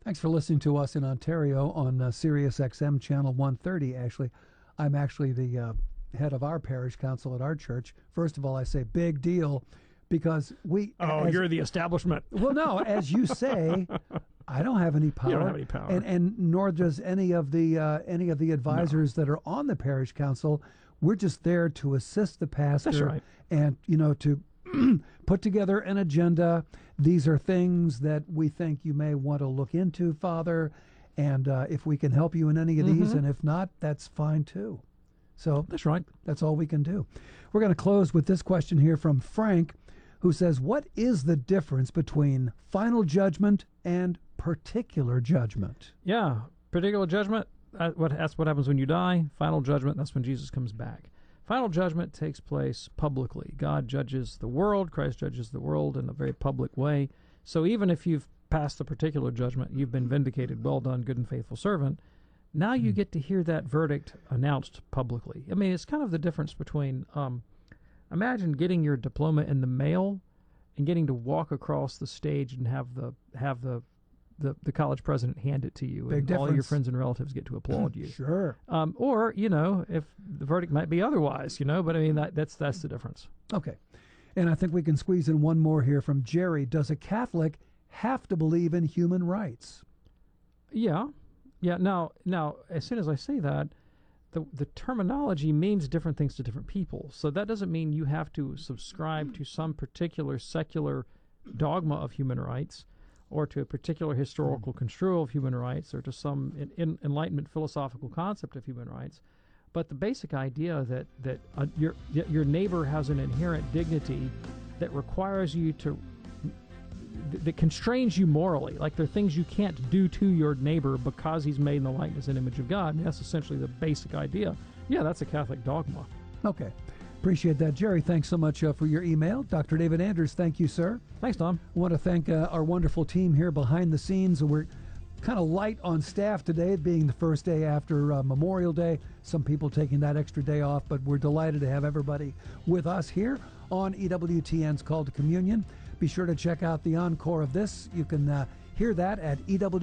Thanks for listening to us in Ontario on Sirius XM Channel 130, Ashley. I'm actually the head of our parish council at our church. First of all, I say big deal because we... you're the establishment. Well, no, as you say, I don't have any power. You don't have any power. And nor does any of the advisors that are on the parish council. We're just there to assist the pastor. That's right. And, to put together an agenda. These are things that we think you may want to look into, Father, and if we can help you in any of these, and if not, that's fine too. So that's right. That's all we can do. We're going to close with this question here from Frank, who says, what is the difference between final judgment and particular judgment? Yeah, particular judgment, that's what happens when you die. Final judgment, that's when Jesus comes back. Final judgment takes place publicly. God judges the world. Christ judges the world in a very public way. So even if you've passed the particular judgment, you've been vindicated, well done, good and faithful servant, now you get to hear that verdict announced publicly. I mean, it's kind of the difference between, imagine getting your diploma in the mail and getting to walk across the stage and have the college president hand it to you. Big and difference. All your friends and relatives get to applaud you. Sure. Or, if the verdict might be otherwise, but I mean, that's the difference. Okay. And I think we can squeeze in one more here from Jerry. Does a Catholic have to believe in human rights? Yeah. Now, as soon as I say that, the terminology means different things to different people. So that doesn't mean you have to subscribe to some particular secular dogma of human rights, or to a particular historical construal of human rights, or to some Enlightenment philosophical concept of human rights. But the basic idea that your neighbor has an inherent dignity that requires you that constrains you morally. Like there are things you can't do to your neighbor because he's made in the likeness and image of God. And that's essentially the basic idea. Yeah, that's a Catholic dogma. Okay. Appreciate that. Jerry, thanks so much for your email. Dr. David Anders, thank you, sir. Thanks, Tom. I want to thank our wonderful team here behind the scenes. We're kind of light on staff today, it being the first day after Memorial Day. Some people taking that extra day off, but we're delighted to have everybody with us here on EWTN's Call to Communion. Be sure to check out the encore of this. You can hear that at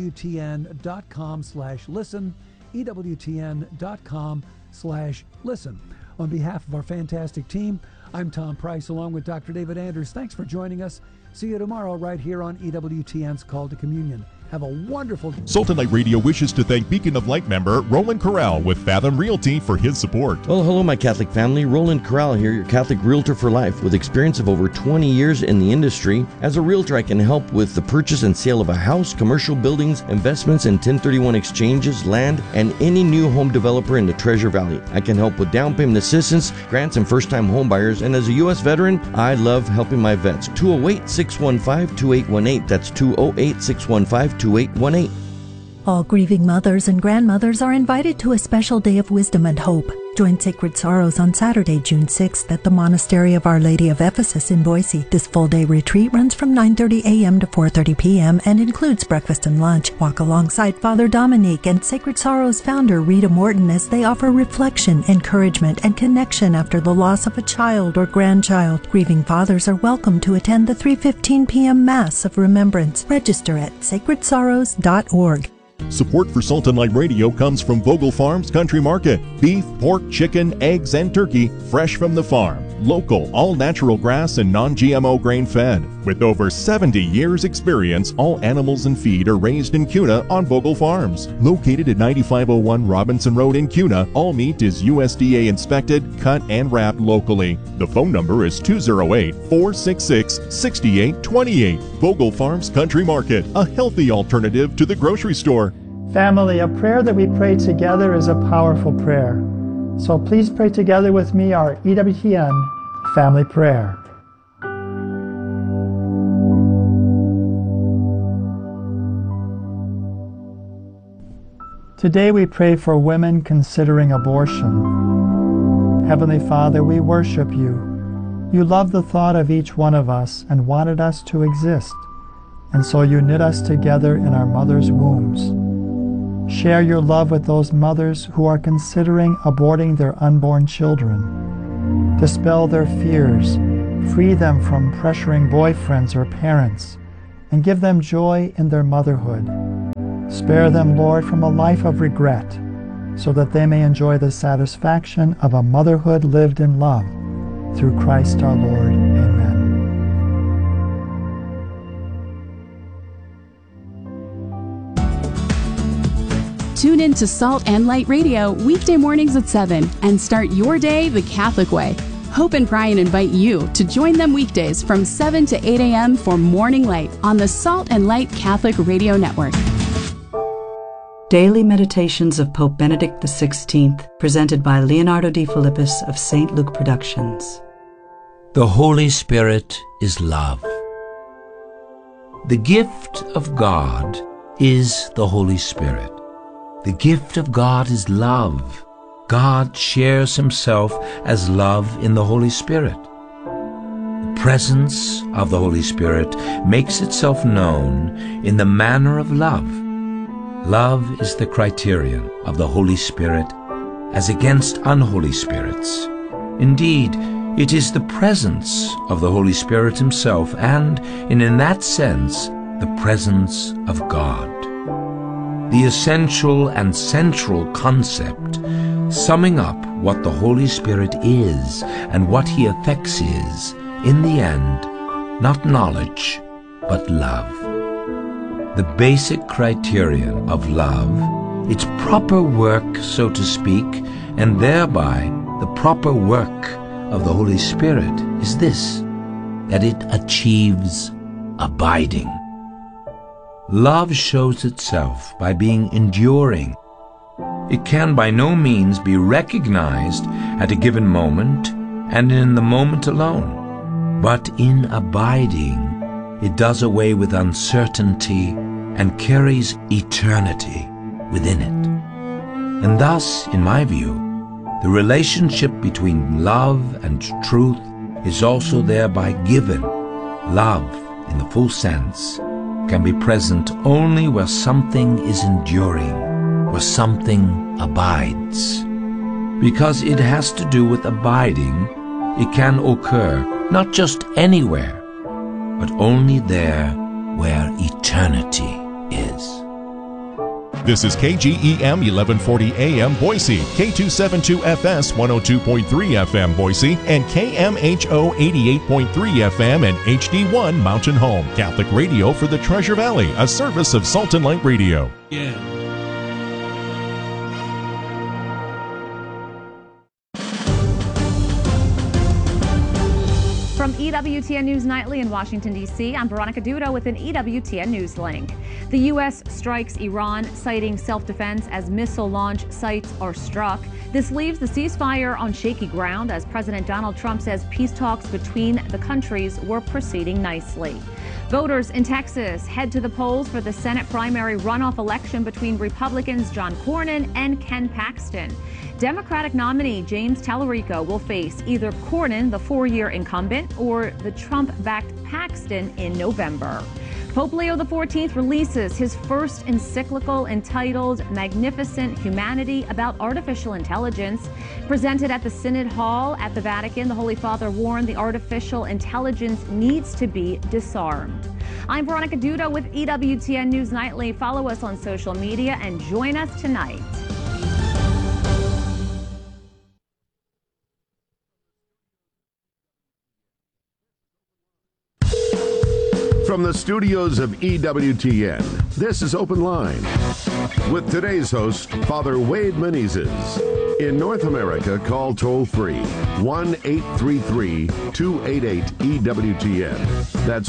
EWTN.com/listen, EWTN.com/listen. On behalf of our fantastic team, I'm Tom Price along with Dr. David Anders. Thanks for joining us. See you tomorrow right here on EWTN's Call to Communion. Have a wonderful day. Sultan Light Radio wishes to thank Beacon of Light member Roland Corral with Fathom Realty for his support. Well, hello, my Catholic family. Roland Corral here, your Catholic realtor for life. With experience of over 20 years in the industry, as a realtor, I can help with the purchase and sale of a house, commercial buildings, investments in 1031 exchanges, land, and any new home developer in the Treasure Valley. I can help with down payment assistance, grants, and first-time home buyers. And as a U.S. veteran, I love helping my vets. 208-615-2818. That's 208-615-2818. All grieving mothers and grandmothers are invited to a special day of wisdom and hope. Join Sacred Sorrows on Saturday, June 6th at the Monastery of Our Lady of Ephesus in Boise. This full-day retreat runs from 9:30 a.m. to 4:30 p.m. and includes breakfast and lunch. Walk alongside Father Dominique and Sacred Sorrows founder Rita Morton as they offer reflection, encouragement, and connection after the loss of a child or grandchild. Grieving fathers are welcome to attend the 3:15 p.m. Mass of Remembrance. Register at sacredsorrows.org. Support for Sultan Light Radio comes from Vogel Farms Country Market. Beef, pork, chicken, eggs, and turkey fresh from the farm. Local, all-natural grass and non-GMO grain-fed. With over 70 years' experience, all animals and feed are raised in Kuna on Vogel Farms. Located at 9501 Robinson Road in Kuna, all meat is USDA inspected, cut, and wrapped locally. The phone number is 208-466-6828. Vogel Farms Country Market, a healthy alternative to the grocery store. Family, a prayer that we pray together is a powerful prayer. So please pray together with me our EWTN family prayer. Today we pray for women considering abortion. Heavenly Father, we worship you. You love the thought of each one of us and wanted us to exist, and so you knit us together in our mother's wombs. Share your love with those mothers who are considering aborting their unborn children. Dispel their fears, free them from pressuring boyfriends or parents, and give them joy in their motherhood. Spare them, Lord, from a life of regret, so that they may enjoy the satisfaction of a motherhood lived in love. Through Christ our Lord. Amen. Tune in to Salt and Light Radio weekday mornings at 7 and start your day the Catholic way. Hope and Brian invite you to join them weekdays from 7 to 8 a.m. for Morning Light on the Salt and Light Catholic Radio Network. Daily Meditations of Pope Benedict XVI, presented by Leonardo D. Philippus of St. Luke Productions. The Holy Spirit is love. The gift of God is the Holy Spirit. The gift of God is love. God shares himself as love in the Holy Spirit. The presence of the Holy Spirit makes itself known in the manner of love. Love is the criterion of the Holy Spirit as against unholy spirits. Indeed, it is the presence of the Holy Spirit himself and, in that sense, the presence of God. The essential and central concept, summing up what the Holy Spirit is and what he effects is, in the end, not knowledge, but love. The basic criterion of love, its proper work, so to speak, and thereby the proper work of the Holy Spirit is this, that it achieves abiding. Love shows itself by being enduring. It can by no means be recognized at a given moment and in the moment alone, but in abiding, it does away with uncertainty and carries eternity within it. And thus, in my view, the relationship between love and truth is also thereby given. Love, in the full sense, can be present only where something is enduring, where something abides. Because it has to do with abiding, it can occur not just anywhere, but only there where eternity is. This is KGEM 1140 AM Boise, K272FS 102.3 FM Boise, and KMHO 88.3 FM and HD1 Mountain Home. Catholic radio for the Treasure Valley, a service of Salt and Light Radio. Yeah. From EWTN News Nightly in Washington, D.C., I'm Veronica Duda with an EWTN News link. The U.S. strikes Iran, citing self-defense as missile launch sites are struck. This leaves the ceasefire on shaky ground as President Donald Trump says peace talks between the countries were proceeding nicely. Voters in Texas head to the polls for the Senate primary runoff election between Republicans John Cornyn and Ken Paxton. Democratic nominee James Tallarico will face either Cornyn, the four-year incumbent, or the Trump-backed Paxton in November. Pope Leo XIV releases his first encyclical entitled Magnificent Humanity about artificial intelligence. Presented at the Synod Hall at the Vatican, the Holy Father warned the artificial intelligence needs to be disarmed. I'm Veronica Duda with EWTN News Nightly. Follow us on social media and join us tonight. From the studios of EWTN, this is Open Line with today's host, Father Wade Menezes. In North America, call toll-free 1-833-288-EWTN. That's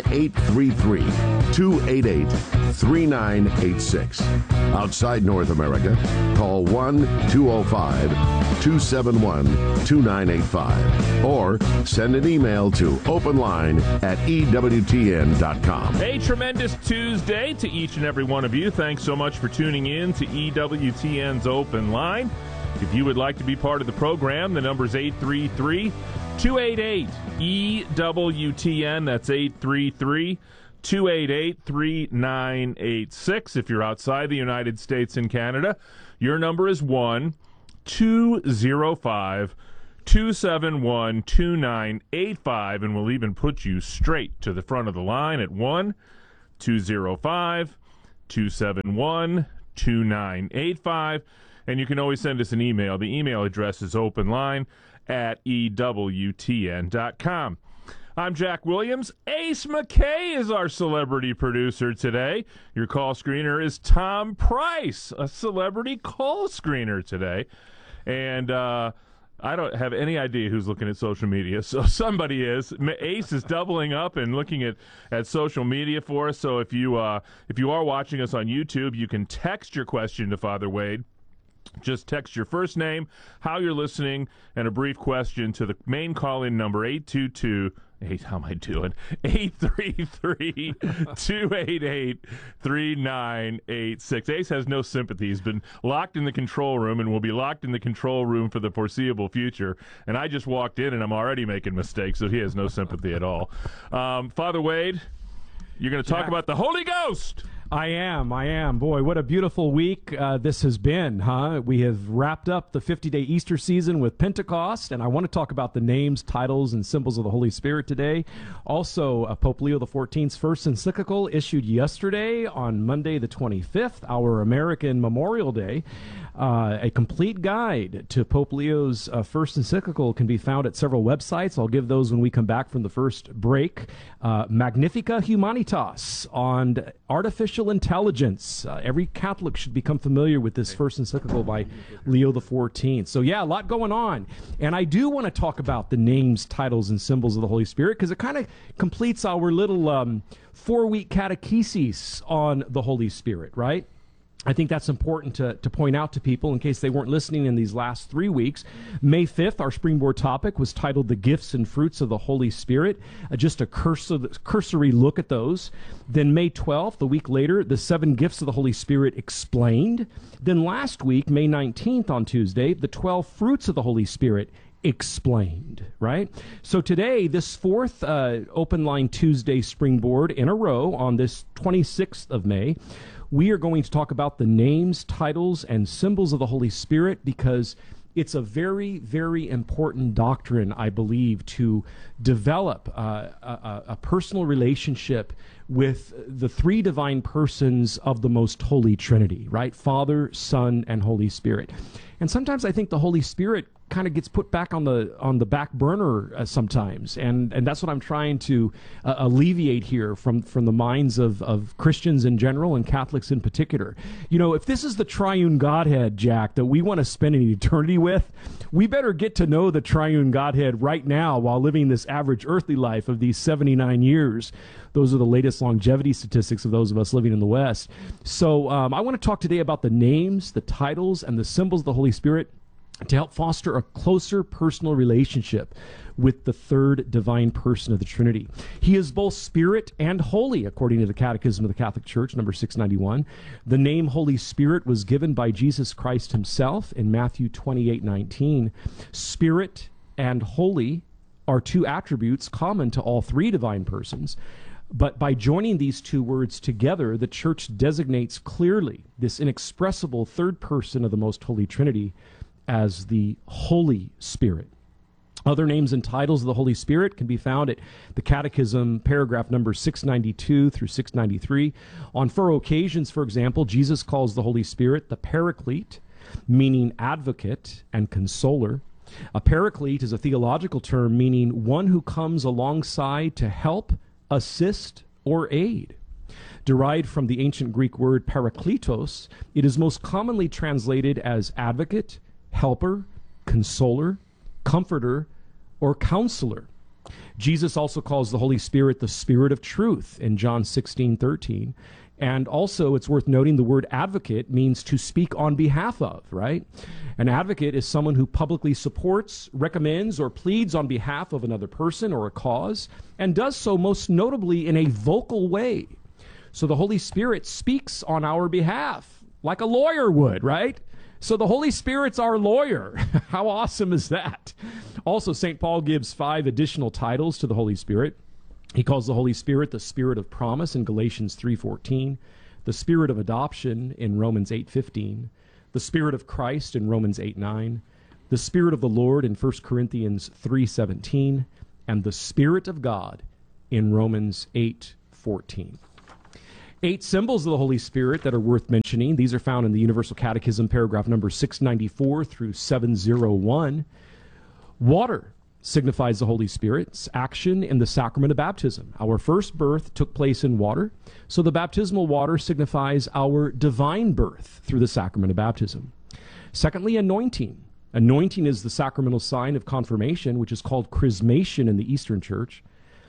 1-833-288-3986. Outside North America, call 1-205-271-2985. Or send an email to openline@EWTN.com. A tremendous Tuesday to each and every one of you. Thanks so much for tuning in to EWTN's Open Line. If you would like to be part of the program, the number is 833-288-EWTN. That's 833-288-3986. If you're outside the United States and Canada, your number is 1-205-271-2985, and we'll even put you straight to the front of the line at 1-205-271-2985. 271-2985. And you can always send us an email. The email address is openline@ewtn.com. I'm Jack Williams. Ace McKay is our celebrity producer today. Your call screener is Tom Price, a celebrity call screener today. And I don't have any idea who's looking at social media, so somebody is. Ace is doubling up and looking at social media for us. So if you are watching us on YouTube, you can text your question to Father Wade. Just text your first name, how you're listening, and a brief question to the main call-in number 833-288-3986. Ace has no sympathy. He's been locked in the control room and will be locked in the control room for the foreseeable future. And I just walked in, and I'm already making mistakes, so he has no sympathy at all. Father Wade, you're going to talk about the Holy Ghost. I am. Boy, what a beautiful week this has been, huh? We have wrapped up the 50-day Easter season with Pentecost, and I want to talk about the names, titles, and symbols of the Holy Spirit today. Also, Pope Leo XIV's first encyclical issued yesterday on Monday the 25th, our American Memorial Day. A complete guide to Pope Leo's first encyclical can be found at several websites. I'll give those when we come back from the first break. Magnifica Humanitas on artificial intelligence. Every Catholic should become familiar with this first encyclical by Leo XIV. So yeah, a lot going on. And I do want to talk about the names, titles, and symbols of the Holy Spirit because it kind of completes our little 4-week catechesis on the Holy Spirit, right? I think that's important to point out to people in case they weren't listening in these last 3 weeks. May 5th, our springboard topic was titled The Gifts and Fruits of the Holy Spirit, just a cursory look at those. Then May 12th, a week later, the 7 Gifts of the Holy Spirit explained. Then last week, May 19th on Tuesday, the 12 Fruits of the Holy Spirit explained, right? So today, this 4th Open Line Tuesday springboard in a row on this 26th of May, we are going to talk about the names, titles, and symbols of the Holy Spirit because it's a very, very important doctrine, I believe, to develop a personal relationship with the 3 divine persons of the most holy Trinity, right? Father, Son, and Holy Spirit. And sometimes I think the Holy Spirit kind of gets put back on the back burner sometimes, and that's what I'm trying to alleviate here from the minds of Christians in general and Catholics in particular. You know, if this is the triune Godhead, Jack, that we want to spend an eternity with, we better get to know the triune Godhead right now while living this average earthly life of these 79 years. Those are the latest longevity statistics of those of us living in the West. So I want to talk today about the names, the titles, and the symbols of the Holy Spirit to help foster a closer personal relationship with the third divine person of the Trinity. He is both Spirit and Holy, according to the Catechism of the Catholic Church, number 691. The name Holy Spirit was given by Jesus Christ himself in Matthew 28:19. Spirit and Holy are 2 attributes common to all 3 divine persons. But by joining these 2 words together, the Church designates clearly this inexpressible third person of the most holy Trinity as the Holy Spirit. Other names and titles of the Holy Spirit can be found at the Catechism, paragraph number 692 through 693. On 4 occasions, for example, Jesus calls the Holy Spirit the Paraclete, meaning advocate and consoler. A paraclete is a theological term meaning one who comes alongside to help, assist, or aid. Derived from the ancient Greek word parakletos, it is most commonly translated as advocate, helper, consoler, comforter, or counselor. Jesus also calls the Holy Spirit the Spirit of Truth in John 16:13. And also, it's worth noting the word advocate means to speak on behalf of, right? An advocate is someone who publicly supports, recommends, or pleads on behalf of another person or a cause, and does so most notably in a vocal way. So the Holy Spirit speaks on our behalf, like a lawyer would, right? So the Holy Spirit's our lawyer. How awesome is that? Also, St. Paul gives 5 additional titles to the Holy Spirit. He calls the Holy Spirit the Spirit of promise in Galatians 3:14, the Spirit of adoption in Romans 8:15, the Spirit of Christ in Romans 8:9, the Spirit of the Lord in 1 Corinthians 3:17, and the Spirit of God in Romans 8:14. 8 symbols of the Holy Spirit that are worth mentioning. These are found in the Universal Catechism, paragraph number 694 through 701. Water signifies the Holy Spirit's action in the sacrament of baptism. Our first birth took place in water, so the baptismal water signifies our divine birth through the sacrament of baptism. Secondly, anointing. Anointing is the sacramental sign of confirmation, which is called chrismation in the Eastern Church.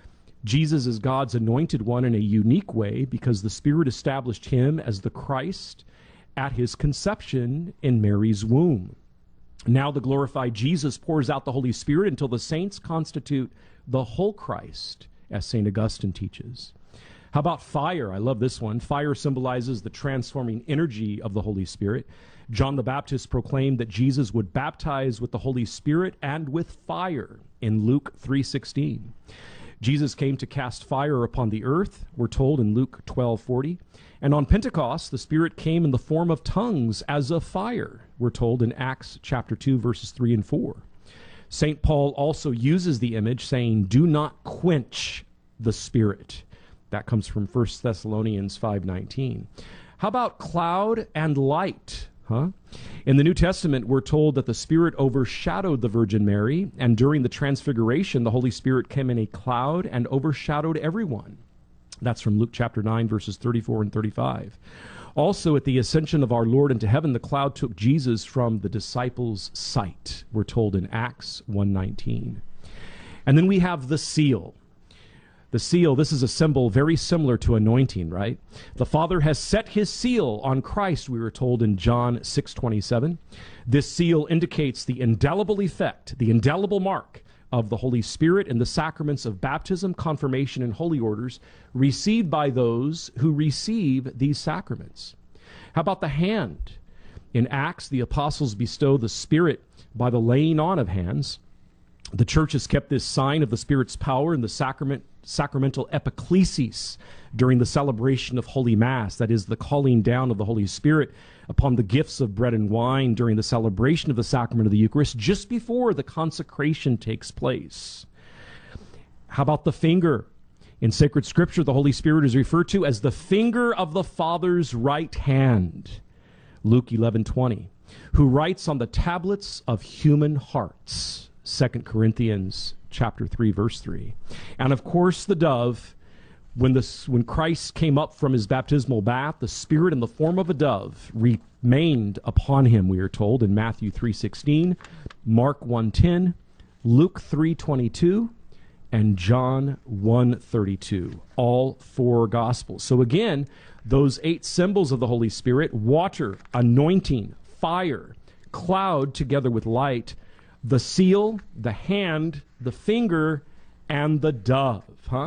Jesus is God's anointed one in a unique way because the Spirit established him as the Christ at his conception in Mary's womb. Now the glorified Jesus pours out the Holy Spirit until the saints constitute the whole Christ, as St. Augustine teaches. How about fire? I love this one. Fire symbolizes the transforming energy of the Holy Spirit. John the Baptist proclaimed that Jesus would baptize with the Holy Spirit and with fire in Luke 3:16. Jesus came to cast fire upon the earth, we're told in Luke 12:40. And on Pentecost, the Spirit came in the form of tongues as of fire, we're told in Acts chapter 2, verses 3 and 4. St. Paul also uses the image, saying, "Do not quench the Spirit." That comes from 1 Thessalonians 5:19. How about cloud and light? In the New Testament, we're told that the Spirit overshadowed the Virgin Mary, and during the Transfiguration, the Holy Spirit came in a cloud and overshadowed everyone. That's from Luke chapter 9, verses 34 and 35. Also, at the ascension of our Lord into heaven, the cloud took Jesus from the disciples' sight, we're told in Acts 1:19. And then we have the seal. The seal, this is a symbol very similar to anointing, right? The Father has set his seal on Christ, we were told in John 6:27. This seal indicates the indelible effect, the indelible mark of the Holy Spirit in the sacraments of baptism, confirmation, and holy orders received by those who receive these sacraments. How about the hand? In Acts, the apostles bestow the Spirit by the laying on of hands. The church has kept this sign of the Spirit's power in the sacramental epiclesis during the celebration of Holy Mass, that is, the calling down of the Holy Spirit upon the gifts of bread and wine during the celebration of the sacrament of the Eucharist, just before the consecration takes place. How about the finger? In sacred scripture, the Holy Spirit is referred to as the finger of the Father's right hand, Luke 11:20, who writes on the tablets of human hearts, 2 Corinthians chapter 3, verse 3. And of course, the dove, when Christ came up from his baptismal bath, the Spirit in the form of a dove remained upon him, we are told in Matthew 3:16, Mark 1:10, Luke 3:22, and John 1:32, all 4 Gospels. So again, those 8 symbols of the Holy Spirit: water, anointing, fire, cloud together with light, the seal, the hand, the finger, and the dove.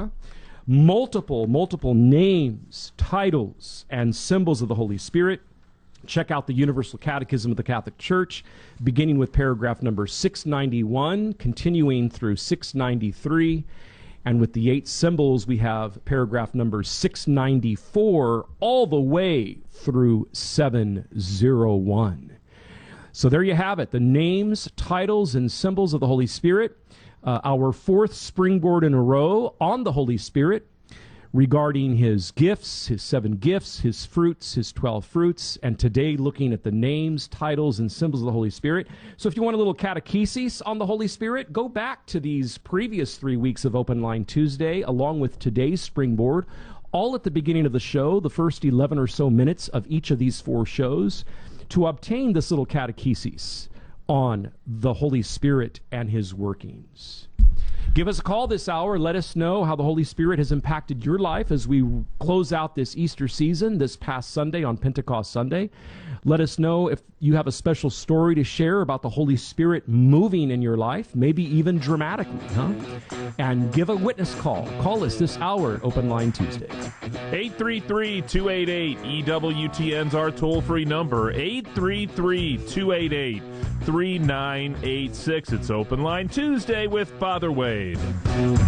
Multiple names, titles, and symbols of the Holy Spirit. Check out the Universal Catechism of the Catholic Church, beginning with paragraph number 691, continuing through 693. And with the 8 symbols, we have paragraph number 694 all the way through 701. So there you have it, the names, titles, and symbols of the Holy Spirit. Our 4th springboard in a row on the Holy Spirit, regarding his gifts, his 7 gifts, his fruits, his 12 fruits, and today looking at the names, titles, and symbols of the Holy Spirit. So if you want a little catechesis on the Holy Spirit, go back to these previous 3 weeks of Open Line Tuesday, along with today's springboard, all at the beginning of the show, the first 11 or so minutes of each of these 4 shows, to obtain this little catechesis on the Holy Spirit and his workings. Give us a call this hour. Let us know how the Holy Spirit has impacted your life as we close out this Easter season this past Sunday on Pentecost Sunday. Let us know if you have a special story to share about the Holy Spirit moving in your life, maybe even dramatically, And give a witness call. Call us this hour at Open Line Tuesday. 833-288-EWTN's our toll-free number, 833-288-3986. It's Open Line Tuesday with Father Wade.